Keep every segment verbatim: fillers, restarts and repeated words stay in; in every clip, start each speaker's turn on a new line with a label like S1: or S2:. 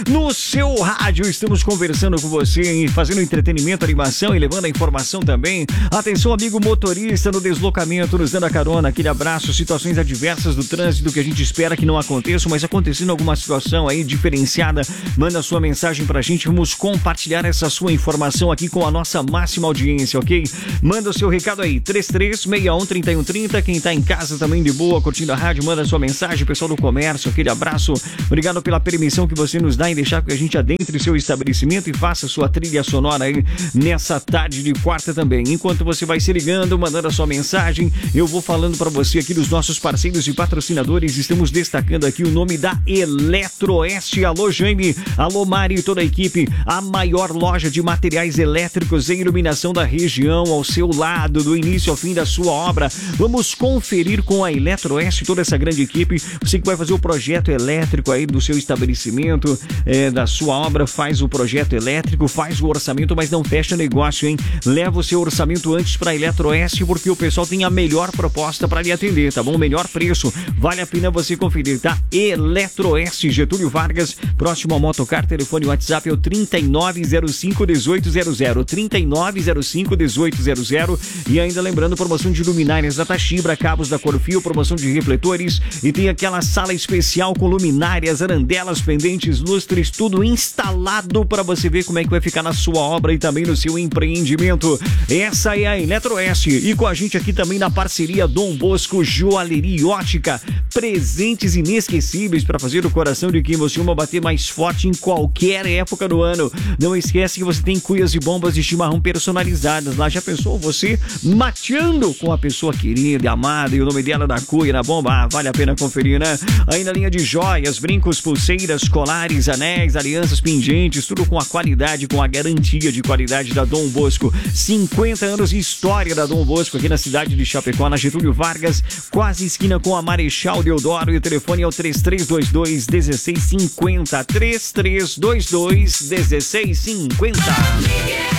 S1: No seu rádio, estamos conversando com você, fazendo entretenimento, animação e levando a informação também. Atenção, amigo motorista no deslocamento, nos dando a carona, aquele abraço. Situações adversas do trânsito que a gente espera que não aconteçam, mas acontecendo alguma situação aí diferenciada, manda sua mensagem pra gente. Vamos compartilhar essa sua informação aqui com a nossa máxima audiência, ok? Manda o seu recado aí, três três seis um, três um três zero. Quem tá em casa também de boa, curtindo a rádio, manda sua mensagem. Pessoal do comércio, aquele abraço. Obrigado pela permissão que você nos dá em deixar que a gente adentre seu estabelecimento e faça sua trilha sonora aí nessa tarde de quarta também. Enquanto você vai se ligando, mandando a sua mensagem, eu vou falando para você aqui dos nossos parceiros e patrocinadores. Estamos destacando aqui o nome da Eletroeste. Alô, Jaime, alô, Mari e toda a equipe. A maior loja de materiais elétricos e iluminação da região, ao seu lado, do início ao fim da sua obra. Vamos conferir com a Eletroeste toda essa grande equipe. Você que vai fazer o projeto elétrico aí do seu estabelecimento, é, da sua obra, faz o projeto elétrico, faz o orçamento, mas não fecha negócio, hein? Leva o seu orçamento antes para a Eletroeste, porque o pessoal tem a melhor proposta para lhe atender, tá bom? Melhor preço, vale a pena você conferir, tá? Eletroeste, Getúlio Vargas, próximo ao Motocar. Telefone WhatsApp é o trinta e nove zero cinco, dezoito zero zero, trinta e nove zero cinco, dezoito zero zero. E ainda lembrando, promoção de luminárias da Tachibra, cabos da Corfil, promoção de refletores, e tem aquela sala especial com luminárias, arandelas, pendentes, lustres, tudo instalado para você ver como é que vai ficar na sua obra e também no seu empreendimento. Essa é a Eletroeste. E com a gente aqui também na parceria Dom Bosco Joalheria e Ótica. Presentes inesquecíveis para fazer o coração de quem você ama bater mais forte em qualquer época do ano. Não esquece que você tem cuias e bombas de chimarrão personalizadas lá. Já pensou você mateando com a pessoa querida e amada e o nome dela da cuia na bomba? Ah, vale a pena conferir, né? Aí na linha de joias, brincos, pulseiras, colares, anéis, alianças, pingentes, tudo com a qualidade, com a garantia de qualidade da Dom Bosco. cinquenta anos de história da Dom Bosco aqui na cidade de Chapecó, na Getúlio Vargas, quase esquina com a Marechal Deodoro, e o telefone é o três três dois dois, um seis cinco zero, três três dois dois, um seis cinco zero.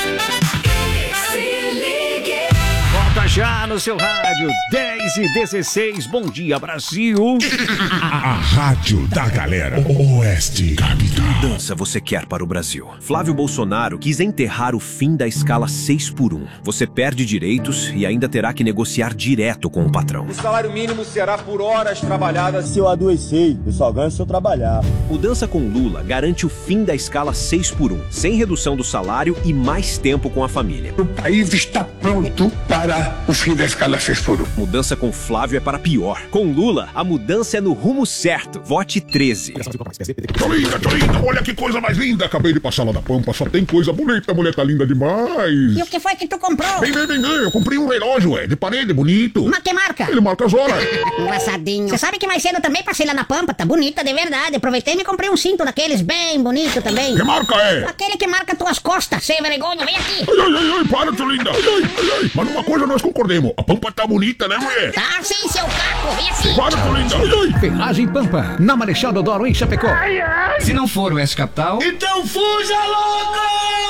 S1: Volta já no seu rádio, dez e dezesseis. Bom dia, Brasil.
S2: A rádio da galera. Oeste Capital.
S3: Mudança você quer para o Brasil. Flávio Bolsonaro quis enterrar o fim da escala seis por um. Você perde direitos e ainda terá que negociar direto com o patrão.
S4: O salário mínimo será por horas trabalhadas.
S5: Se eu adoecer, eu só ganho se eu trabalhar.
S3: Mudança com Lula garante o fim da escala seis por um, sem redução do salário e mais tempo com a família.
S2: O país está pronto para o fim da escala seis por um.
S3: Mudança com Flávio é para pior. Com Lula, a mudança é no rumo certo. Vote treze.
S2: Tolinda, Tolinda, olha que coisa mais linda. Acabei de passar lá da Pampa, só tem coisa bonita. A mulher tá linda demais.
S6: E o que foi que tu comprou?
S2: Bem, bem, bem, bem. Eu comprei um relógio, é, de parede, bonito.
S6: Mas que marca?
S2: Ele marca as horas.
S6: Engraçadinho. Você sabe que mais cedo eu também passei lá na Pampa, tá bonita de verdade. Aproveitei e me comprei um cinto daqueles bem bonito também.
S2: Que marca é?
S6: Aquele que marca tuas costas, sem vergonha, vem aqui.
S2: Ai, ai, ai, ai, para, Tolinda. Ai, ai, ai, ai. Mas numa coisa nós concordemos. A Pampa tá bonita, né, mulher?
S6: Tá sim, seu caco, vem aqui.
S2: Para, Tolinda. Ai, ai.
S7: Ferragem Pampa, na Marechal Deodoro, em Chapecó. Ai, ai. Se não for o Oeste Capital,
S4: Então fuja, louco!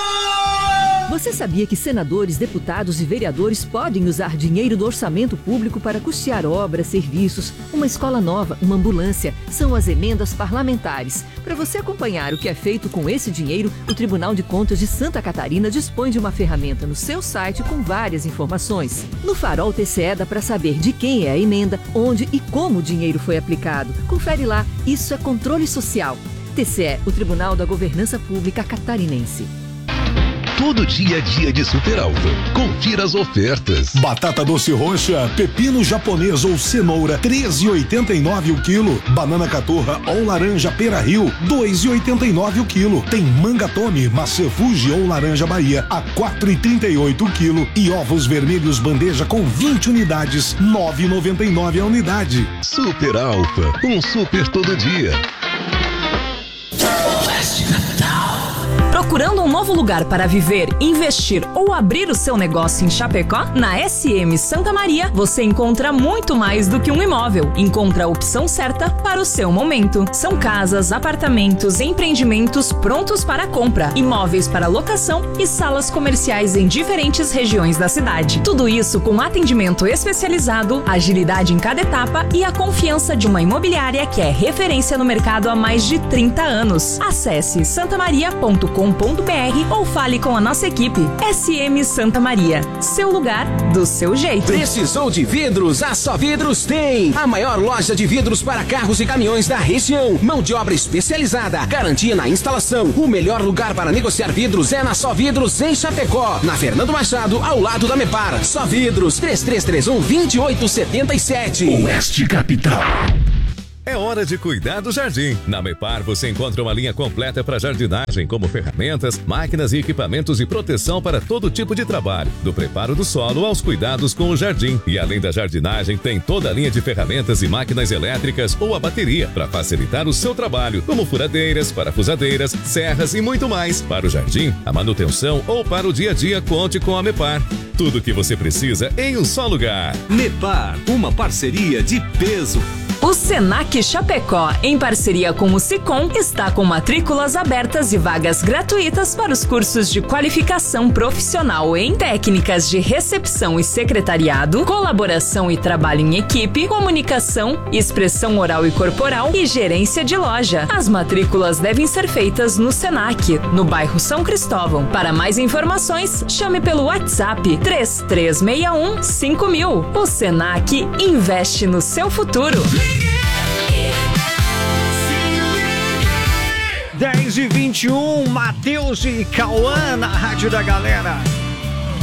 S8: Você sabia que senadores, deputados e vereadores podem usar dinheiro do orçamento público para custear obras, serviços, uma escola nova, uma ambulância? São as emendas parlamentares. Para você acompanhar o que é feito com esse dinheiro, o Tribunal de Contas de Santa Catarina dispõe de uma ferramenta no seu site com várias informações. No Farol T C E dá para saber de quem é a emenda, onde e como o dinheiro foi aplicado. Confere lá, isso é controle social. T C E, o Tribunal da Governança Pública Catarinense.
S9: Todo dia é dia de Super Alto. Confira as ofertas.
S10: Batata doce roxa, pepino japonês ou cenoura, treze e oitenta e nove o quilo. Banana caturra ou laranja pera rio, dois e oitenta e nove o quilo. Tem manga tome, maçã Fuji ou laranja Bahia, a quatro e trinta e oito o quilo. E ovos vermelhos bandeja com vinte unidades, nove e noventa e nove a unidade.
S9: Super Alfa, um super todo dia.
S1: Pra
S11: Procurando um novo lugar para viver, investir ou abrir o seu negócio em Chapecó? Na S M Santa Maria, você encontra muito mais do que um imóvel. Encontra a opção certa para o seu momento. São casas, apartamentos, empreendimentos prontos para compra, imóveis para locação e salas comerciais em diferentes regiões da cidade. Tudo isso com atendimento especializado, agilidade em cada etapa e a confiança de uma imobiliária que é referência no mercado há mais de trinta anos. Acesse santamaria ponto com ponto br ou fale com a nossa equipe. S M Santa Maria, seu lugar, do seu jeito.
S12: Precisou de vidros? A Só Vidros tem! A maior loja de vidros para carros e caminhões da região. Mão de obra especializada, garantia na instalação. O melhor lugar para negociar vidros é na Só Vidros em Chapecó. Na Fernando Machado, ao lado da Mepar. Só Vidros, três três três um, dois oito sete sete.
S9: Oeste Capital.
S13: É hora de cuidar do jardim. Na Mepar você encontra uma linha completa para jardinagem, como ferramentas, máquinas e equipamentos de proteção para todo tipo de trabalho, do preparo do solo aos cuidados com o jardim. E além da jardinagem, tem toda a linha de ferramentas e máquinas elétricas ou a bateria para facilitar o seu trabalho, como furadeiras, parafusadeiras, serras e muito mais. Para o jardim, a manutenção ou para o dia a dia, conte com a Mepar. Tudo o que você precisa em um só lugar.
S3: Mepar, uma parceria de peso.
S11: O Senac Chapecó, em parceria com o Sicom, está com matrículas abertas e vagas gratuitas para os cursos de qualificação profissional em técnicas de recepção e secretariado, colaboração e trabalho em equipe, comunicação, expressão oral e corporal e gerência de loja. As matrículas devem ser feitas no Senac, no bairro São Cristóvão. Para mais informações, chame pelo WhatsApp três três seis um, cinco mil. O Senac investe no seu futuro.
S1: dez e vinte e um, Matheus e Cauã na Rádio da Galera.